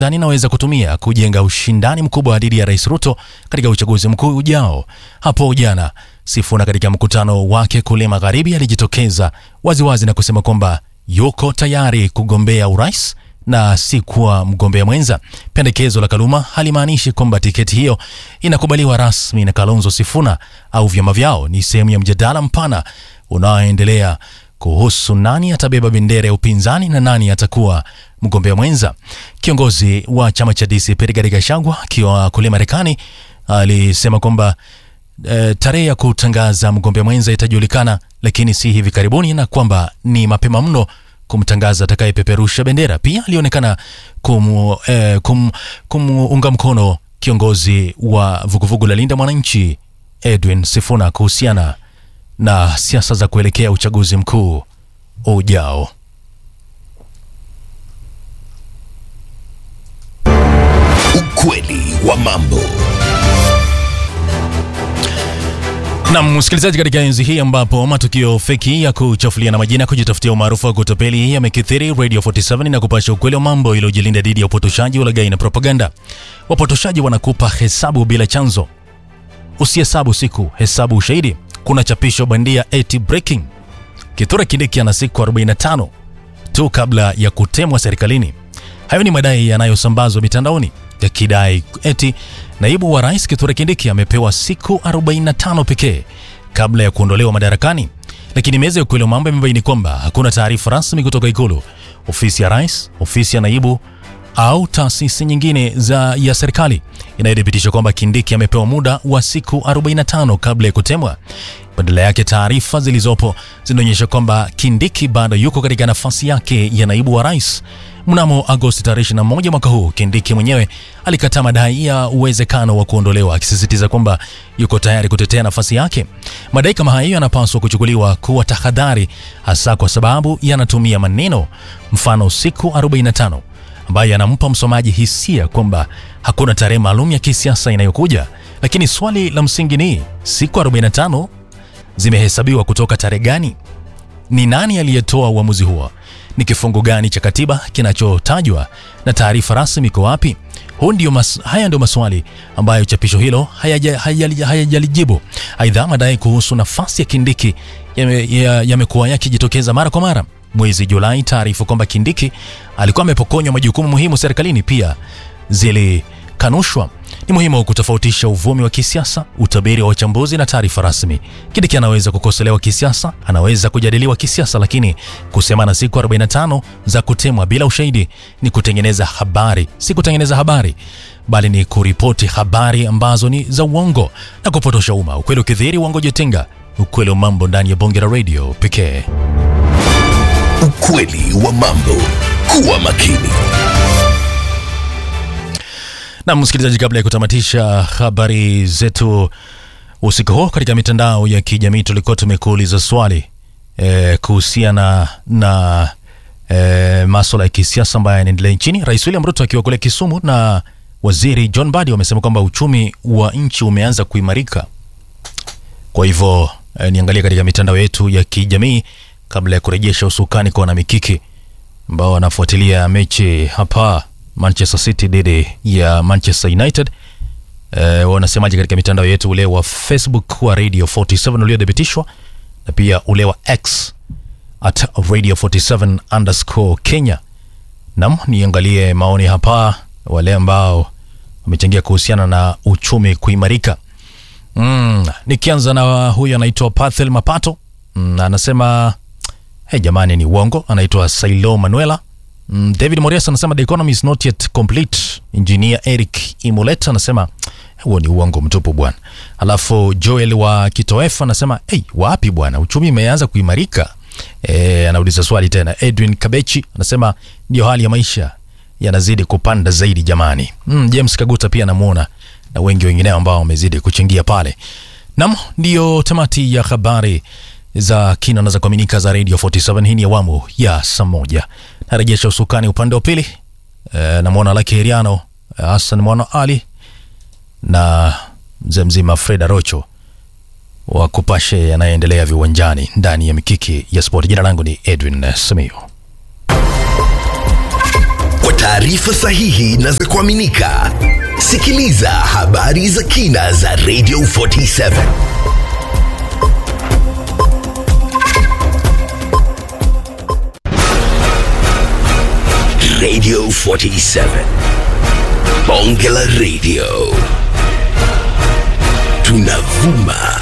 upinzani inaweza kutumia kujenga ushindani mkubwa dhidi ya Rais Ruto katika uchaguzi mkuu ujao. Hapo jana, Sifuna katika mkutano wake kule Magharibi alijitokeza waziwazi na kusema kwamba yuko tayari kugombea urais na si kuwa mgombea mwenza. Pendekezo la Kaluma halimaanishi kwamba tiketi hiyo inakubaliwa rasmi na Kalonzo, Sifuna au vyama vyao. Ni sehemu ya mjadala mpana unaoendelea kuhusu nani atabeba bendera ya upinzani na nani atakuwa mgombea mwenza. Kiongozi wa chama cha DCP Rigathi Gachagua akiwa kule Marekani alisema kwamba tarehe ya kutangaza mgombea mwenza itajulikana, lakini si hivi karibuni, na kwamba ni mapema mno kumtangaza atakayepeperusha bendera. Pia alionekana kumunga mkono kiongozi wa vuguvugu la Linda Mwananchi Edwin Sifuna kuhusiana na siasa za kuelekea uchaguzi mkuu ujao. Ukweli wa mambo. Na msikilizaji, katika enzi hii ambapo matukio feki ya kuchafulia na majina kujitafutia umaarufu wa kutapeli yamekithiri, Radio 47 na kupasha ukweli wa mambo iliyojilinda dhidi ya upotoshaji, ulaghai na propaganda. Wapotoshaji wanakupa hesabu bila chanzo. Usihesabu siku, hesabu ushahidi. Kuna chapisho bandia eti breaking: Kithure Kindiki ana siku 45 tu kabla ya kutemwa serikalini. Hayo ni madai yanayosambazwa mitandaoni yakidai eti naibu wa rais Kithure Kindiki amepewa siku 45 pekee kabla ya kuondolewa madarakani. Lakini meza ya ukweli wa mambo imebaini kwamba hakuna taarifa rasmi kutoka Ikulu, ofisi ya rais, ofisi ya naibu au taasisi nyingine ya serikali inayothibitisha kwamba Kindiki amepewa muda wa siku 45 kabla ya kutemwa. Badala yake, taarifa zilizopo zinaonyesha kwamba Kindiki bado yuko katika nafasi yake ya naibu wa rais. Mnamo Agosti 21 mwaka huu, Kindiki mwenyewe alikataa madai ya uwezekano wa kuondolewa, akisisitiza kwamba yuko tayari kutetea nafasi yake. Madai kama hayo yanapaswa kuchukuliwa kuwa tahadhari, hasa kwa sababu yanatumia maneno mfano siku 45, ambayo yanampa msomaji hisia kwamba hakuna tarehe maalum ya kisiasa inayokuja. Lakini swali la msingi ni, siku 45 zimehesabiwa kutoka tarehe gani? Ni nani aliyetoa uamuzi huo? Ni kifungu gani cha katiba kinachotajwa? Na taarifa rasmi iko wapi? Haya ndio maswali ambayo chapisho hilo hayajalijibu. Aidha, madai kuhusu nafasi ya Kindiki yamekuwa yakijitokeza mara kwa mara. Mwezi Julai, taarifa kwamba Kindiki alikuwa amepokonywa majukumu muhimu serikalini pia zilikanushwa. Ni muhimu kutofautisha uvumi wa kisiasa, utabiri wa wachambuzi na taarifa rasmi. Kindiki anaweza kukosolewa kisiasa, anaweza kujadiliwa kisiasa, lakini kusema na siku 45 za kutemwa bila ushahidi ni kutengeneza habari. Si kutengeneza habari, bali ni kuripoti habari ambazo ni za uongo na kupotosha umma. Ukweli ukidhihiri, uongo jitenga. Ukweli wa mambo ndani ya Bonge la Radio pekee. Ukweli wa mambo. Kuwa makini. Na msikilizaji, kabla ya kutamatisha habari zetu usiku huu, katika mitandao ya kijamii tulikuwa tumekuuliza swali kuhusiana na masuala ya kisiasa ambayo yanaendelea nchini. Rais William Ruto akiwa kule Kisumu na Waziri John Mbadi wamesema kwamba uchumi wa nchi umeanza kuimarika. Kwa hivyo niangalia katika mitandao yetu ya kijamii kabla ya kurejesha usukani kwa wanamikiki ambao wanafuatilia mechi hapa Manchester City dhidi ya Manchester United. Wanasemaje katika mitandao yetu, ule wa Facebook wa Radio 47 uliothibitishwa, na pia ule wa X @radio47_Kenya. Naam, niangalie maoni hapa, wale ambao wamechangia kuhusiana na uchumi kuimarika. Nikianza na huyu anaitwa Pathel Mapato. Anasema jamani ni uongo. Anaitwa Sailo Manuela. David Morias anasema the economy is not yet complete. Engineer Eric Imoleta anasema huo ni uongo mtupu bwana. Alafu Joel wa Kitoefa anasema wapi bwana, uchumi umeanza kuimarika. Anauliza swali tena. Edwin Kabechi anasema ndio hali ya maisha yanazidi kupanda zaidi jamani. James Kaguta pia namuona na wengi wengineo ambao wamezidi kuchangia pale. Naam, ndio tamati ya habari za kina na za kuaminika za Radio 47. Hii ni awamu ya saa moja. Narejesha usukani upande wa pili. Namuona Lucky Heriano, Hassan Mwana Ali na mzee mzima Freda Rocho wa kupashe yanayoendelea viwanjani ndani ya mikiki ya sport. Jina langu ni Edwin Simiyu. Kwa taarifa sahihi na za kuaminika, sikiliza habari za kina za Radio 47. Radio 47. Bonge la Radio. Tunavuma